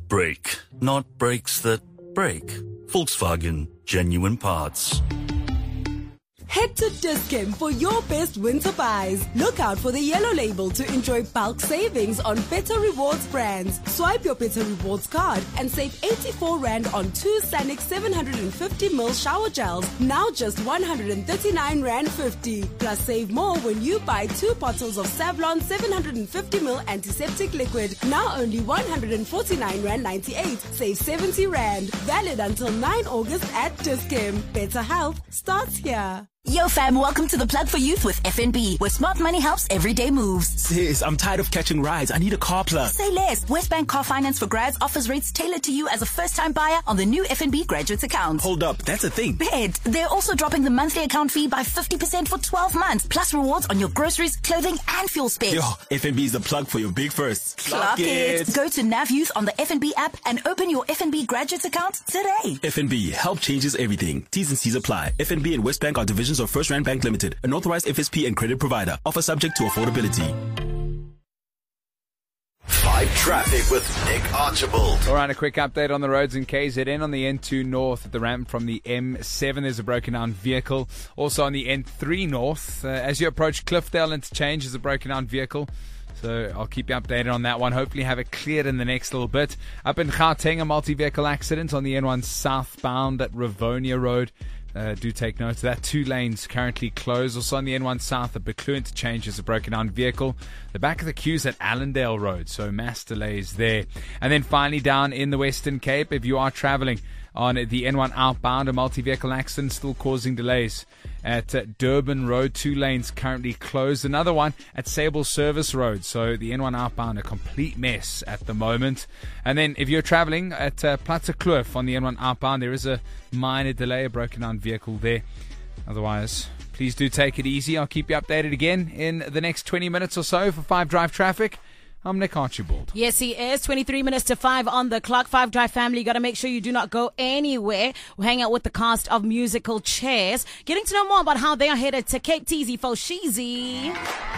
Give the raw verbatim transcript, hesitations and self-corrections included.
brake, not brakes that break. Volkswagen Genuine Parts. Head to Dis-Chem for your best winter buys. Look out for the yellow label to enjoy bulk savings on Better Rewards brands. Swipe your Better Rewards card and save eighty-four rand on two Sanic seven hundred fifty milliliter shower gels, now just one hundred thirty-nine rand fifty. Plus save more when you buy two bottles of Savlon seven hundred fifty milliliter antiseptic liquid, now only one hundred forty-nine rand ninety-eight. Save seventy rand. Valid until ninth August at Dis-Chem. Better health starts here. Yo fam, welcome to The Plug for Youth with F N B, where smart money helps everyday moves. Sis, I'm tired of catching rides. I need a car plug. Say less. Westbank Car Finance for Grads offers rates tailored to you as a first-time buyer on the new F N B graduate account. Hold up, that's a thing. Bet. They're also dropping the monthly account fee by fifty percent for twelve months, plus rewards on your groceries, clothing, and fuel spend. Yo, F N B is the plug for your big first. Clock it. it. Go to Nav Youth on the F N B app and open your F N B graduate account today. F N B, help changes everything. T's and C's apply. F N B and Westbank are divisions of First Rand Bank Limited, an authorized F S P and credit provider. Offer subject to affordability. Five Traffic with Nick Archibald. All right, a quick update on the roads in K Z N on the N two North at the ramp from the M seven. There's a broken down vehicle. Also on the N three North, uh, as you approach Cliffdale Interchange, there's a broken down vehicle. So I'll keep you updated on that one. Hopefully have it cleared in the next little bit. Up in Gauteng, a multi-vehicle accident on the N one southbound at Rivonia Road. Uh, do take note of that. Two lanes currently closed. Also on the N one South at Beclu Interchange is a broken down vehicle. The back of the queue's at Allendale Road, so mass delays there. And then finally down in the Western Cape, if you are traveling on the N one outbound, a multi-vehicle accident still causing delays at uh, Durban Road. Two lanes currently closed. Another one at Sable Service Road. So the N one outbound, a complete mess at the moment. And then if you're traveling at uh, Platte Kloof on the N one outbound, there is a minor delay, a broken down vehicle there. Otherwise, please do take it easy. I'll keep you updated again in the next twenty minutes or so for five Drive Traffic. I'm Nick Archibald. Yes, he is. twenty-three minutes to five on the clock. Five Drive family, you got to make sure you do not go anywhere. We'll hang out with the cast of Musical Chairs, getting to know more about how they are headed to Cape Teasy for Sheezy.